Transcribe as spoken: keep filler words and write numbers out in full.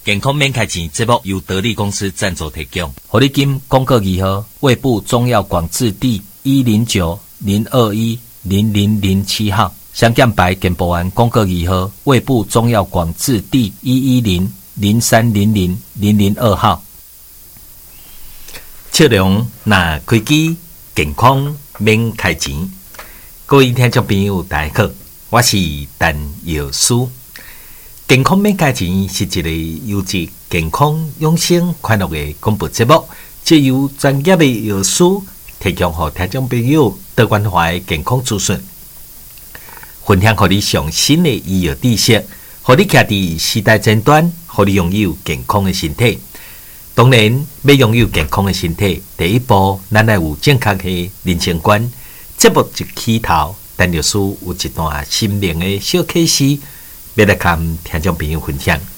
健康免开钱节目由得力公司赞助提供。 活力金公告二号，卫部中药广字第一零九零二一零零零七号，香港白健保丸公告二号，卫部中药广字第一一零零三零零零零二号。 笑容那开机，健康免开钱。各位听众朋友，大家好，我是陈药师。健康免开钱是一个优质健康养生快乐的广播节目，借由专业的药师提供给听众朋友多元化的健康资讯，分享给你上新的医药知识，让你徛在时代尖端，让你拥有健康的身体。当然，要拥有健康的身体，第一步咱要有正确的人生观。节目一起头，陈药师有一段心灵的小启示，要来跟听众朋友分享。